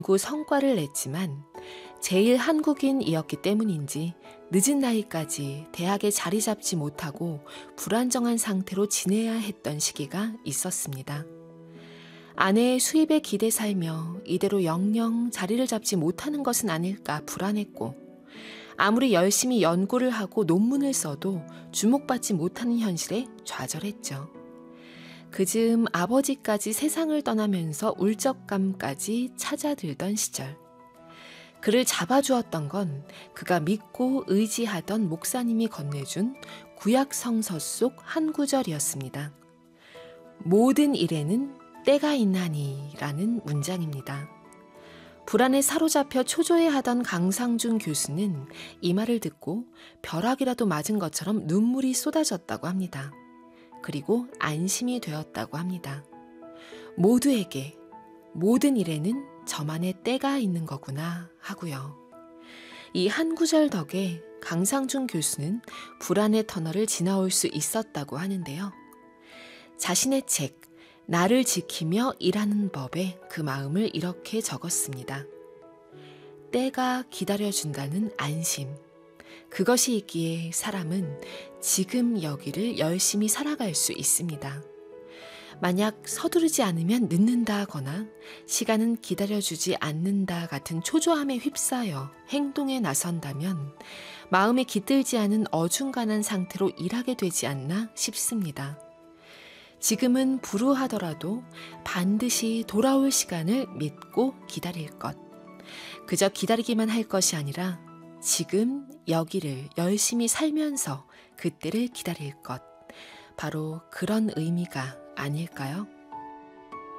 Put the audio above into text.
고 성과를 냈지만 제일 한국인이었기 때문인지 늦은 나이까지 대학에 자리 잡지 못하고 불안정한 상태로 지내야 했던 시기가 있었습니다. 아내의 수입에 기대 살며 이대로 영영 자리를 잡지 못하는 것은 아닐까 불안했고, 아무리 열심히 연구를 하고 논문을 써도 주목받지 못하는 현실에 좌절했죠. 그즈음 아버지까지 세상을 떠나면서 울적감까지 찾아들던 시절. 그를 잡아주었던 건 그가 믿고 의지하던 목사님이 건네준 구약 성서 속 한 구절이었습니다. 모든 일에는 때가 있나니 라는 문장입니다. 불안에 사로잡혀 초조해하던 강상준 교수는 이 말을 듣고 벼락이라도 맞은 것처럼 눈물이 쏟아졌다고 합니다. 그리고 안심이 되었다고 합니다. 모두에게, 모든 일에는 저만의 때가 있는 거구나 하고요. 이 한 구절 덕에 강상준 교수는 불안의 터널을 지나올 수 있었다고 하는데요. 자신의 책 나를 지키며 일하는 법에 그 마음을 이렇게 적었습니다. 때가 기다려준다는 안심. 그것이 있기에 사람은 지금 여기를 열심히 살아갈 수 있습니다. 만약 서두르지 않으면 늦는다거나 시간은 기다려주지 않는다 같은 초조함에 휩싸여 행동에 나선다면 마음에 깃들지 않은 어중간한 상태로 일하게 되지 않나 싶습니다. 지금은 불우하더라도 반드시 돌아올 시간을 믿고 기다릴 것. 그저 기다리기만 할 것이 아니라 지금 여기를 열심히 살면서 그때를 기다릴 것. 바로 그런 의미가 아닐까요?